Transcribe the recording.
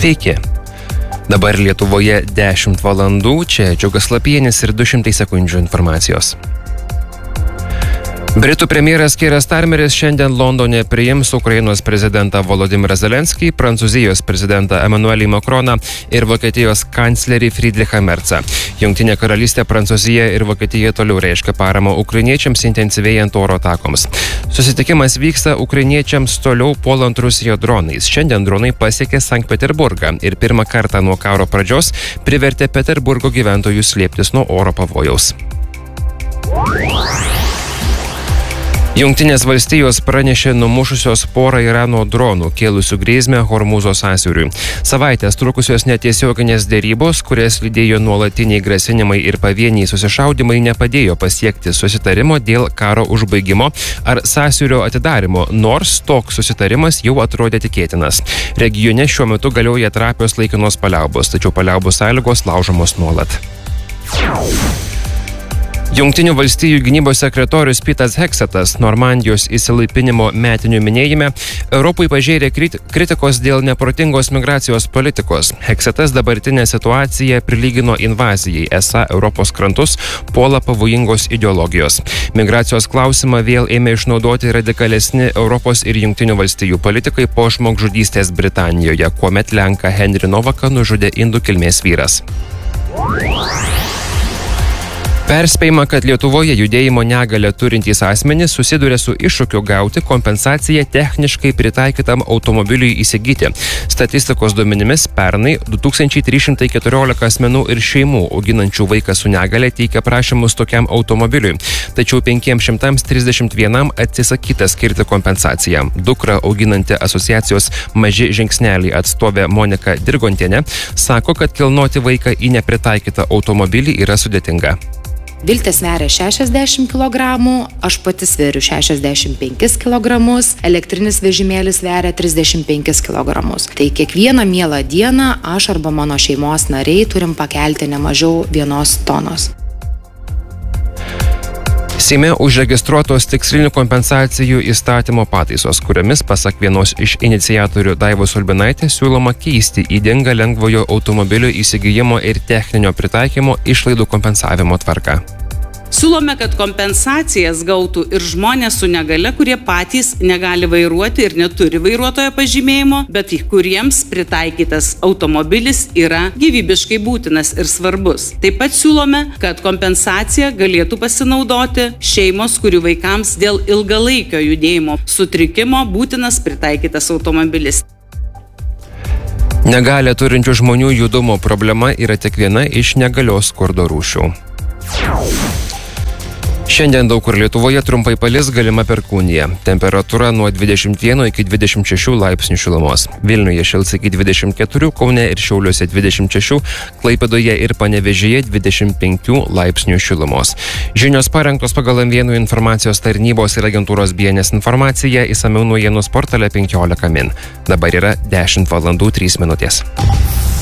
Sveiki. Dabar Lietuvoje 10 valandų, čia Džiugas Lapienis ir 200 sekundžių informacijos. Britų premjeras Keiras Starmeris šiandien Londone priims Ukrainos prezidentą Volodymyrą Zelenskį, Prancūzijos prezidentą Emmanuelį Macroną ir Vokietijos kanclerį Friedrichą Merzą. Jungtinė karalystė, Prancūzija ir Vokietija toliau reiškia paramą ukrainiečiams intensyvėjant oro atakoms. Susitikimas vyksta ukrainiečiams toliau puolant Rusiją dronais. Šiandien dronai pasiekė Sankt Peterburgą ir pirmą kartą nuo karo pradžios privertė Peterburgo gyventojus slėptis nuo oro pavojaus. Jungtinės valstijos pranešė numušusios porą Irano dronų, kėlusių grėsmę Hormūzo sąsiauriui. Savaitės trukusios netiesioginės dėrybos, kurias lydėjo nuolatiniai grasinimai ir pavieniai susišaudimai, nepadėjo pasiekti susitarimo dėl karo užbaigimo ar sąsiaurio atidarimo, nors toks susitarimas jau atrodė tikėtinas. Regione šiuo metu galioja trapios laikinos paliaubos, tačiau paliaubų sąlygos laužomos nuolat. Jungtinių valstijų gynybos sekretorius Petas Heksetas Normandijos išsilaipinimo metinių minėjime Europai pažėrė kritikos dėl neprotingos migracijos politikos. Heksetas dabartinę situaciją prilygino invazijai, esą Europos krantus puola pavojingos ideologijos. Migracijos klausimą vėl ėmė išnaudoti radikalesni Europos ir Jungtinių valstijų politikai po žmogžudystės Britanijoje, kuomet Lenką Henry Novaką nužudė indų kilmės vyras. Perspėjama, kad Lietuvoje judėjimo negalią turintys asmenys susiduria su iššūkiu gauti kompensaciją techniškai pritaikytam automobiliui įsigyti. Statistikos duomenimis pernai 2314 asmenų ir šeimų auginančių vaiką su negale teikia prašymus tokiam automobiliui, tačiau 531 atsisakyta skirti kompensaciją. Dukrą auginanti asociacijos Maži žingsneliai atstovė Monika Dirgontienė sako, kad kilnoti vaiką į nepritaikytą automobilį yra sudėtinga. Viltė sveria 60 kg, aš pati sveriu 65 kg, elektrinis vežimėlis sveria 35 kg. Tai kiekvieną mielą dieną aš arba mano šeimos nariai turim pakelti ne mažiau 1 tonos. Seime užregistruotos tikslinių kompensacijų įstatymo pataisos, kuriomis, pasak vienos iš iniciatorių Daivos Ulbinaitės, siūloma keisti ydingą lengvojo automobilio įsigijimo ir techninio pritaikymo išlaidų kompensavimo tvarką. Siūlome, kad kompensacijas gautų ir žmonės su negale, kurie patys negali vairuoti ir neturi vairuotojo pažymėjimo, bet kuriems pritaikytas automobilis yra gyvybiškai būtinas ir svarbus. Taip pat siūlome, kad kompensacija galėtų pasinaudoti šeimos, kurių vaikams dėl ilgalaikio judėjimo sutrikimo būtinas pritaikytas automobilis. Negalią turinčių žmonių judumo problema yra tik viena iš negalios skurdo rūšių. Šiandien daug kur Lietuvoje trumpai palis, galima perkūnija. Temperatūra nuo 21 iki 26 laipsnių šilumos. Vilniuje šils iki 24, Kaune ir Šiauliuose 26, Klaipėdoje ir Panevėžyje 25 laipsnių šilumos. Žinios parengtos pagal M1 informacijos tarnybos ir agentūros BNS informaciją, išsamiau naujienų portale 15 min. Dabar yra 10 valandų 3 minutės.